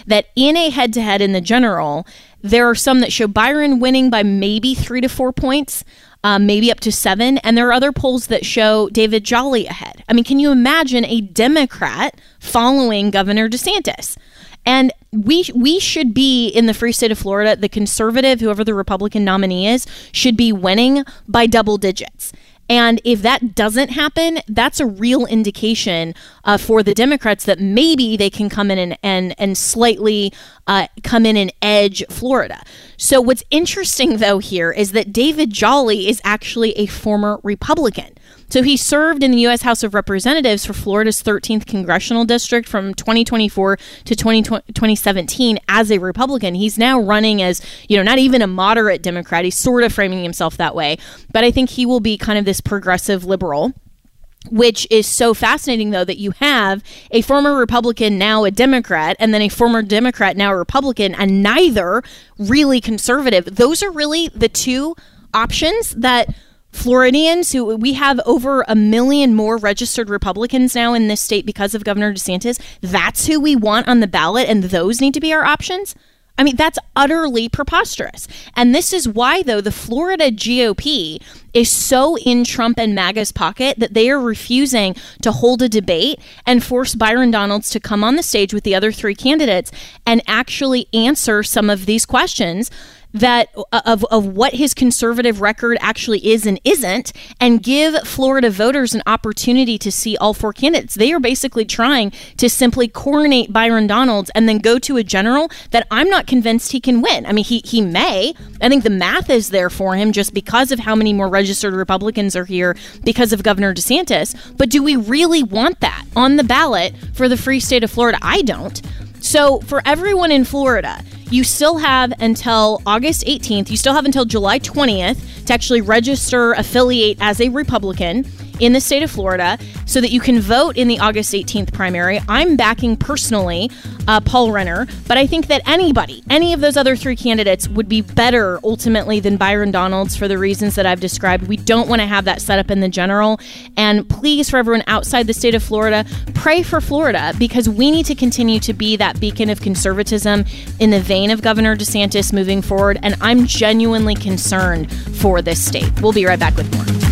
that in a head-to-head in the general, there are some that show Byron winning by maybe 3 to 4 points, maybe up to 7. And there are other polls that show David Jolly ahead. I mean, can you imagine a Democrat following Governor DeSantis? And we should be, in the free state of Florida, the conservative, whoever the Republican nominee is, should be winning by double digits. And if that doesn't happen, that's a real indication for the Democrats that maybe they can come in and slightly come in and edge Florida. So what's interesting, though, here is that David Jolly is actually a former Republican. So he served in the U.S. House of Representatives for Florida's 13th congressional district from 2024 to 2017 as a Republican. He's now running as, not even a moderate Democrat. He's sort of framing himself that way. But I think he will be kind of this progressive liberal, which is so fascinating, though, that you have a former Republican, now a Democrat, and then a former Democrat, now a Republican, and neither really conservative. Those are really the two options that Floridians, who we have over 1 million more registered Republicans now in this state because of Governor DeSantis, that's who we want on the ballot, and those need to be our options. I mean, that's utterly preposterous. And this is why, though, the Florida GOP is so in Trump and MAGA's pocket that they are refusing to hold a debate and force Byron Donalds to come on the stage with the other 3 candidates and actually answer some of these questions that of what his conservative record actually is and isn't, and give Florida voters an opportunity to see all 4 candidates. They are basically trying to simply coronate Byron Donalds and then go to a general that I'm not convinced he can win. I mean, he may. I think the math is there for him just because of how many more registered Republicans are here because of Governor DeSantis. But do we really want that on the ballot for the free state of Florida? I don't. So for everyone in Florida, you still have until August 18th, you still have until July 20th to actually register, affiliate as a Republican in the state of Florida so that you can vote in the August 18th primary. I'm backing personally Paul Renner, but I think that any of those other 3 candidates would be better ultimately than Byron Donalds for the reasons that I've described. We don't want to have that set up in the general. And please, for everyone outside the state of Florida, pray for Florida, because we need to continue to be that beacon of conservatism in the vein of Governor DeSantis moving forward. And I'm genuinely concerned for this state. We'll be right back with more.